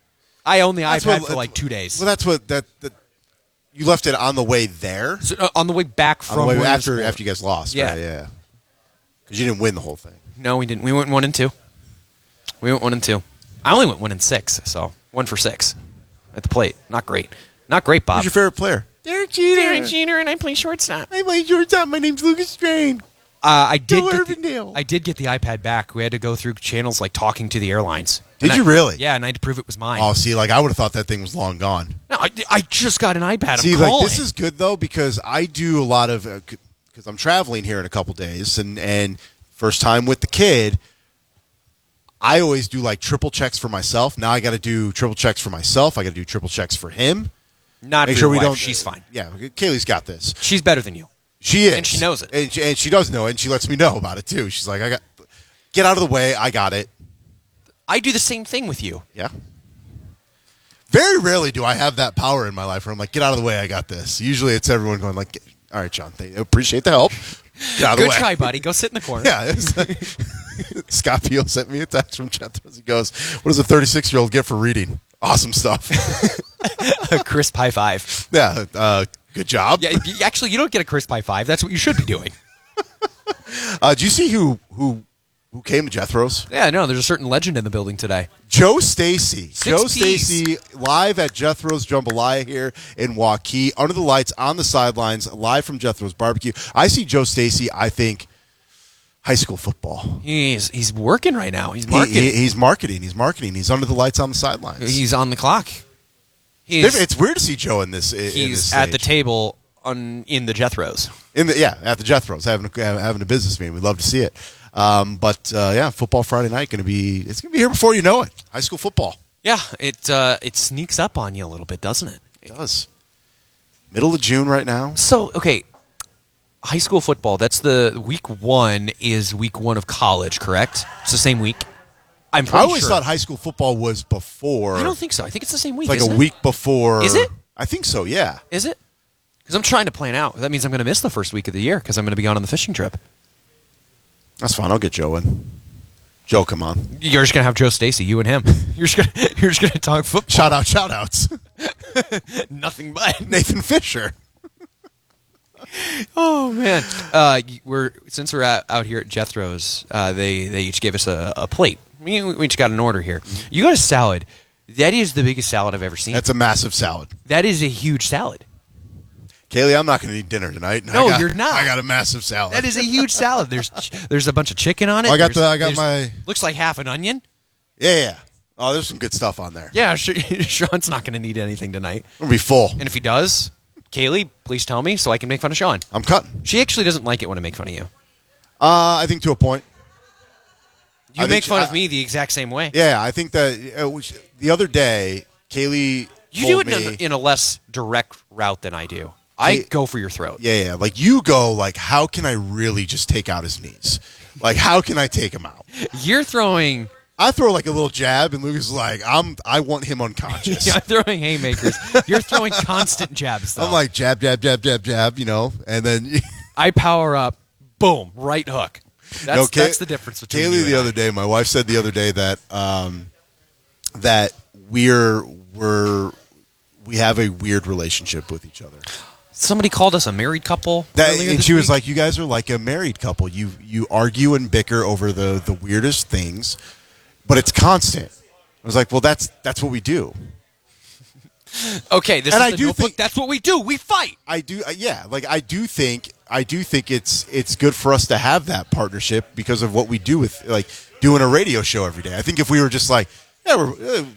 I own the That's iPad what- for like two days. Well, that's what that, that you left it on the way there. So, uh, on the way back On from the way Williamsport. after after you guys lost. Yeah. Right? Yeah. Because you didn't win the whole thing. No, we didn't. We went one and two. We went one and two. I only went one and six, so one for six at the plate. Not great. Not great, Bob. Who's your favorite player? Derek Jeter. Derek Jeter, and I play shortstop. I play shortstop. My name's Lucas Strain. Uh, I did. Joe Get the, Urbandale. I did get the iPad back. We had to go through channels like talking to the airlines. Did And you I- really? Yeah, and I had to prove it was mine. Oh, see, like I would have thought that thing was long gone. No, I, I just got an iPad. See, I'm like calling. this is good though because I do a lot of because I'm traveling here in a couple days and and first time with the kid. I always do like triple checks for myself. Now I got to do triple checks for myself. I got to do triple checks for him. Not Make for sure your we wife. don't. She's fine. Yeah, Kaylee's got this. She's better than you. She is, And she knows it. and she, and she does know it. And she lets me know about it too. She's like, I got get out of the way. I got it. I do the same thing with you. Yeah. Very rarely do I have that power in my life where I'm like, get out of the way. I got this. Usually it's everyone going like, all right, John, thank, appreciate the help. Get out of the Good way. try, buddy. Go sit in the corner. Yeah. It's like, Scott Peel sent me a text from Jethro's. He goes, what does a thirty-six-year-old get for reading? Awesome stuff. A crisp high five. Yeah. Uh, good job. Yeah, y- actually, you don't get a crisp high five. That's what you should be doing. Uh, do you see who who who came to Jethro's? Yeah, no, there's a certain legend in the building today. Joe Stacy. Six Joe Ps. Stacy live at Jethro's Jambalaya here in Waukee, under the lights, on the sidelines, live from Jethro's Barbecue. I see Joe Stacy, I think, high school football. He's he's working right now. He's He- marketing. he- he's marketing. He's marketing. He's under the lights on the sidelines. he's on the clock. He's, it's weird to see Joe in this. In he's this at the stage. table on in the Jethros. In the yeah, at the Jethro's having a, having a business meeting. We'd love to see it. Um, but uh, yeah, football Friday night going to be it's going to be here before you know it. High school football. Yeah, it uh, it sneaks up on you a little bit, doesn't it? It does. Middle of June right now. So okay, high school football. That's the week one is week one of college, correct? It's the same week. I'm pretty I always sure. thought high school football was before. I don't think so. I think it's the same week. It's like isn't a it? week before. Is it? I think so. Yeah. Is it? Because I'm trying to plan out. That means I'm going to miss the first week of the year because I'm going to be gone on the fishing trip. That's fine. I'll get Joe in. Joe, come on. You're just going to have Joe Stacy, you and him. You're just going to you're just going to talk football. Shout out, shout outs. Nothing but Nathan Fisher. Oh man, uh, we're since we're out, out here at Jethro's, uh, they they each gave us a, a plate. We, we each got an order here. You got a salad. That is the biggest salad I've ever seen. That's a massive salad. That is a huge salad. Kaylee, I'm not going to eat dinner tonight. No, I got, you're not. I got a massive salad. That is a huge salad. There's there's a bunch of chicken on it. Oh, I got There's- the- I got there's- my- looks like half an onion. Yeah, yeah. Oh, there's some good stuff on there. Yeah, sure, Sean's not going to need anything tonight. I'm going to be full. And if he does, Kaylee, please tell me so I can make fun of Sean. I'm cutting. She actually doesn't like it when I make fun of you. Uh, I think to a point. You I make think- fun I- of me the exact same way. Yeah, I think that uh, which, the other day, Kaylee You do told it in me, a, in a less direct route than I do. I Kay- go for your throat. Yeah, yeah. Like you go, like, how can I really just take out his knees? Like, how can I take him out? You're throwing. I throw like a little jab, and Lucas is like, I'm. I want him unconscious. I'm throwing haymakers. You're throwing constant jabs, though. I'm like jab, jab, jab, jab, jab. You know, and then I power up. Boom! Right hook. That's, no, Kay- that's the difference between Kaylee you the and other day. My wife said the other day that um, that we're we're we have a weird relationship with each other. Somebody called us a married couple. That, earlier and this she was week. like, "You guys are like a married couple. You you argue and bicker over the the weirdest things, but it's constant." I was like, "Well, that's that's what we do." Okay, this and is I the do notebook. think That's what we do. We fight. I do, uh, yeah. Like I do think, I do think it's it's good for us to have that partnership because of what we do with like doing a radio show every day. I think if we were just like, yeah, we're uh,